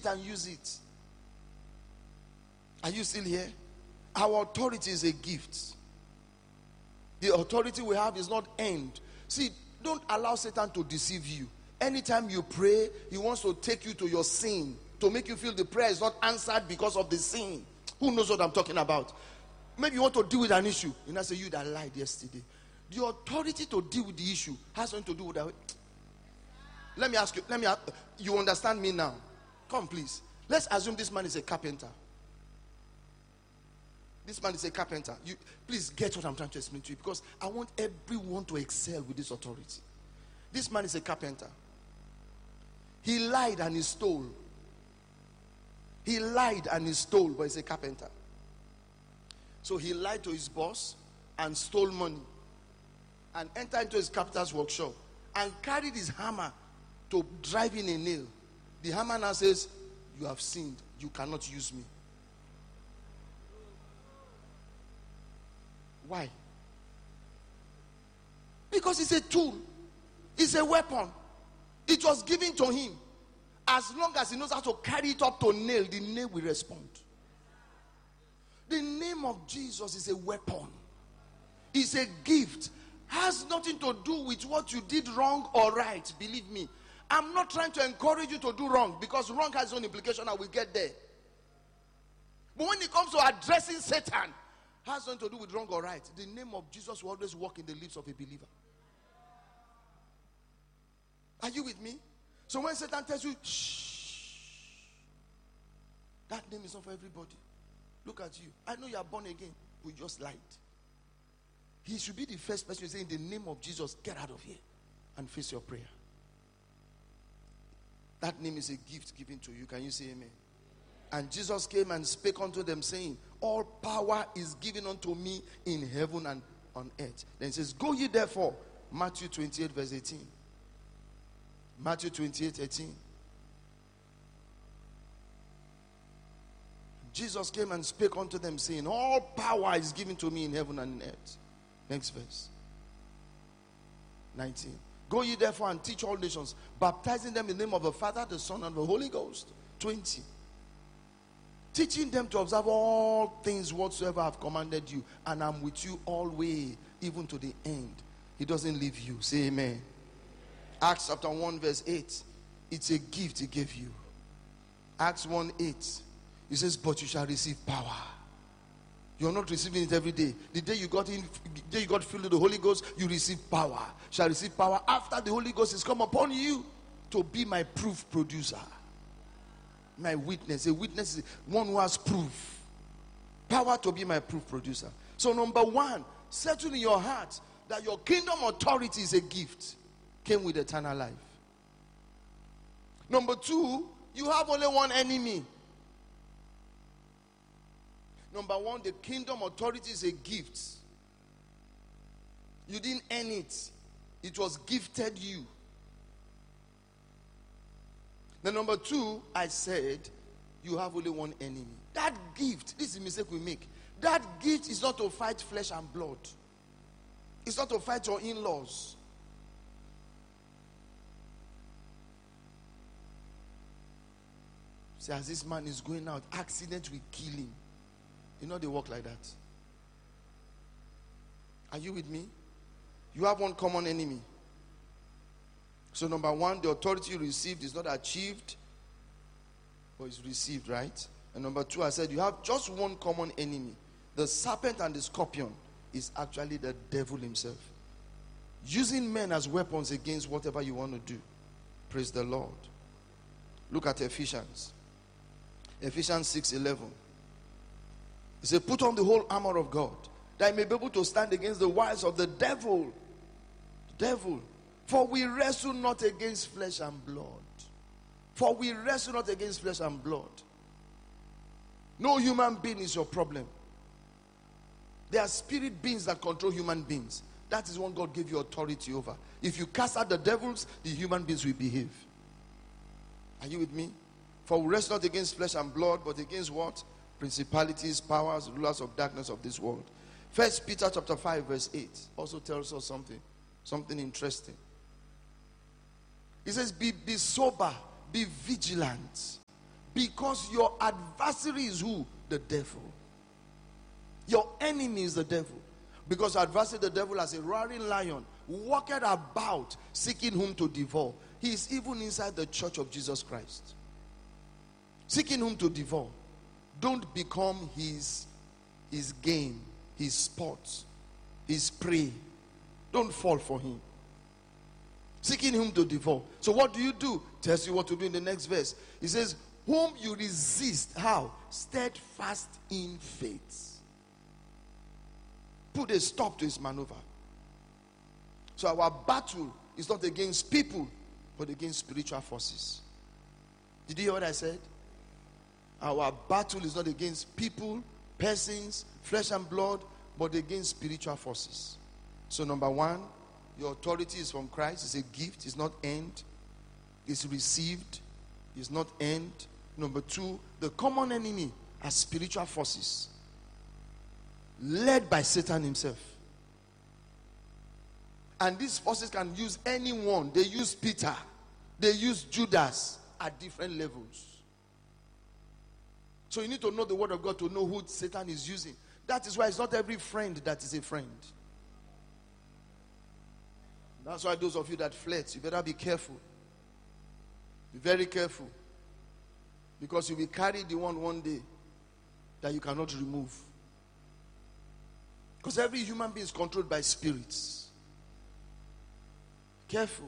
it and use it. Are you still here? Our authority is a gift. The authority we have is not earned. See, don't allow Satan to deceive you. Anytime you pray, he wants to take you to your sin, to make you feel the prayer is not answered because of the sin. Who knows what I'm talking about? Maybe you want to deal with an issue, and I say, you that lied yesterday. The authority to deal with the issue has something to do with that. Let me ask you, you understand me now? Come please. Let's assume this man is a carpenter. This man is a carpenter. You please get what I'm trying to explain to you, because I want everyone to excel with this authority. This man is a carpenter. He lied and he stole. He lied and he stole, but he's a carpenter. So he lied to his boss and stole money and entered into his carpenter's workshop and carried his hammer to drive in a nail. The hammer now says, you have sinned. You cannot use me. Why? Because it's a tool. It's a weapon. It was given to him. As long as he knows how to carry it up to nail, the nail will respond. The name of Jesus is a weapon. It's a gift. Has nothing to do with what you did wrong or right. Believe me. I'm not trying to encourage you to do wrong, because wrong has its own implication and we'll get there. But when it comes to addressing Satan, has nothing to do with wrong or right. The name of Jesus will always walk in the lips of a believer. Are you with me? So when Satan tells you, shh, that name is not for everybody. Look at you. I know you are born again. We just lied. He should be the first person to say, in the name of Jesus, get out of here and face your prayer. That name is a gift given to you. Can you say amen? And Jesus came and spake unto them, saying, all power is given unto me in heaven and on earth. Then he says, go ye therefore. Matthew 28 verse 18. Matthew 28, 18. Jesus came and spake unto them, saying, all power is given to me in heaven and in earth. Next verse. 19. Go ye therefore and teach all nations, baptizing them in the name of the Father, the Son, and the Holy Ghost. 20. Teaching them to observe all things whatsoever I have commanded you, and I'm with you always, even to the end. He doesn't leave you. Say amen. Acts chapter 1 verse 8. It's a gift he gave you. Acts 1 8. He says, but you shall receive power. You're not receiving it every day. The day you got filled with the Holy Ghost, you receive power. Shall receive power after the Holy Ghost is come upon you, to be my proof producer. My witness. A witness is one who has proof. Power to be my proof producer. So number one, settle in your heart that your kingdom authority is a gift. Came with eternal life. Number two, you have only one enemy. Number one, the kingdom authority is a gift. You didn't earn it. It was gifted you. Then number two, I said, you have only one enemy. That gift, this is the mistake we make. That gift is not to fight flesh and blood. It's not to fight your in-laws. See, as this man is going out, accident will kill him. You know they work like that. Are you with me? You have one common enemy. So number one, the authority you received is not achieved, but it's received, right? And number two, I said you have just one common enemy. The serpent and the scorpion is actually the devil himself. Using men as weapons against whatever you want to do. Praise the Lord. Look at Ephesians. Ephesians 6:11. He said, put on the whole armor of God, that you may be able to stand against the wiles of the devil. Devil. For we wrestle not against flesh and blood. For we wrestle not against flesh and blood. No human being is your problem. There are spirit beings that control human beings. That is what God gave you authority over. If you cast out the devils, the human beings will behave. Are you with me? For we wrestle not against flesh and blood, but against what? Principalities, powers, rulers of darkness of this world. 1 Peter chapter 5 verse 8 also tells us something interesting. He says, be sober, be vigilant, Because your adversary is who? The devil. Your enemy is the devil. Because adversary, the devil, as a roaring lion, walketh about seeking whom to devour. He is even inside the church of Jesus Christ, seeking whom to devour. Don't become his game, his sport, his prey. Don't fall for him. Seeking whom to devour. So what do? Tells you what to do in the next verse. He says, whom you resist. How? Steadfast in faith. Put a stop to his maneuver. So our battle is not against people, but against spiritual forces. Did you hear what I said? Our battle is not against people, persons, flesh and blood, but against spiritual forces. So number one, your authority is from Christ. It's a gift. It's not earned. It's received. It's not earned. Number two, the common enemy are spiritual forces led by Satan himself. And these forces can use anyone. They use Peter. They use Judas at different levels. So you need to know the word of God to know who Satan is using. That is why it's not every friend that is a friend. That's why those of you that flirt, you better be careful. Be very careful. Because you will carry the one day that you cannot remove. Because every human being is controlled by spirits. Careful.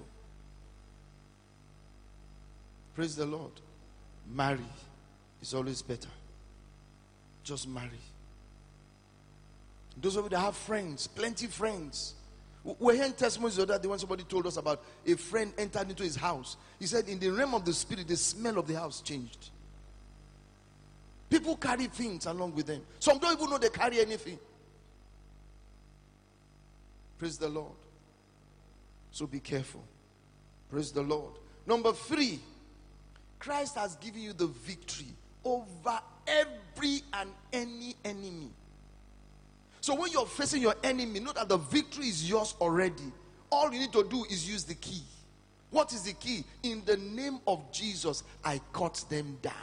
Praise the Lord. Marry is always better. Just marry. Those of you that have friends, plenty friends. We're hearing testimonies the other day when somebody told us about a friend entered into his house. He said in the realm of the spirit, the smell of the house changed. People carry things along with them. Some don't even know they carry anything. Praise the Lord. So be careful. Praise the Lord. Number 3, Christ has given you the victory over every and any enemy. So when you're facing your enemy, know that the victory is yours already. All you need to do is use the key. What is the key? In the name of Jesus, I cut them down.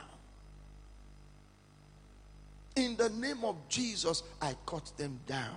In the name of Jesus, I cut them down.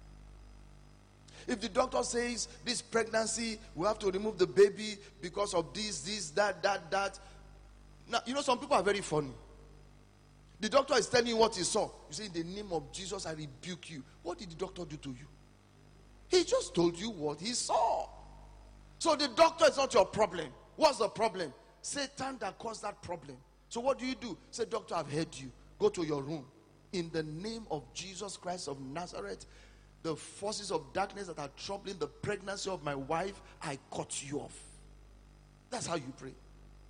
If the doctor says this pregnancy, we have to remove the baby because of this, that. Now, you know, some people are very funny. The doctor is telling you what he saw. You say, in the name of Jesus, I rebuke you. What did the doctor do to you? He just told you what he saw. So the doctor is not your problem. What's the problem? Satan that caused that problem. So what do? Say, doctor, I've heard you. Go to your room. In the name of Jesus Christ of Nazareth, the forces of darkness that are troubling the pregnancy of my wife, I cut you off. That's how you pray.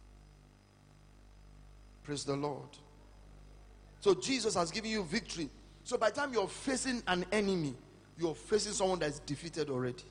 Praise the Lord. So Jesus has given you victory. So by the time you're facing an enemy, you're facing someone that's defeated already.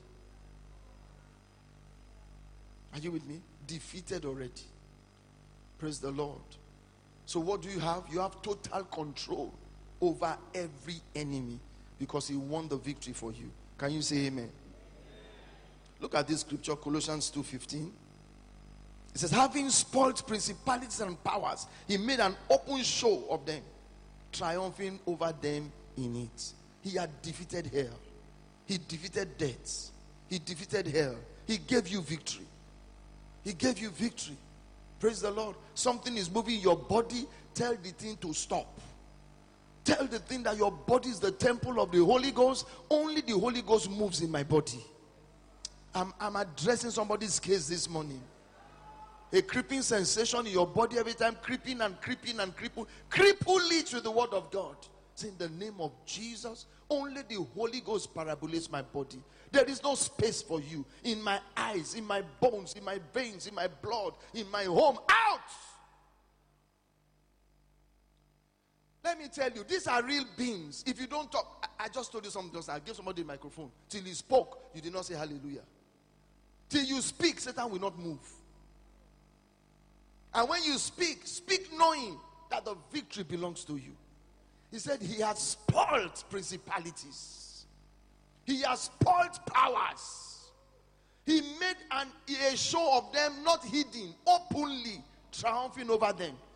Are you with me? Defeated already. Praise the Lord. So what do you have? You have total control over every enemy because he won the victory for you. Can you say amen? Look at this scripture, Colossians 2:15. It says, having spoiled principalities and powers, he made an open show of them, triumphing over them in it. He had defeated hell. He defeated death. He defeated hell. He gave you victory. He gave you victory. Praise the Lord. Something is moving in your body. Tell the thing to stop. Tell the thing that your body is the temple of the Holy Ghost. Only the Holy Ghost moves in my body. I'm addressing somebody's case this morning. A creeping sensation in your body every time, creeping and creeping and creeping. Cripple it with the word of God. Say, in the name of Jesus, only the Holy Ghost parabolates my body. There is no space for you in my eyes, in my bones, in my veins, in my blood, in my home. Out! Let me tell you, these are real beings. If you don't talk, I just told you something. I gave somebody the microphone. Till he spoke, you did not say hallelujah. Till you speak, Satan will not move. And when you speak, speak knowing that the victory belongs to you. He said he has spoiled principalities. He has spoiled powers. He made a show of them, not hidden, openly triumphing over them.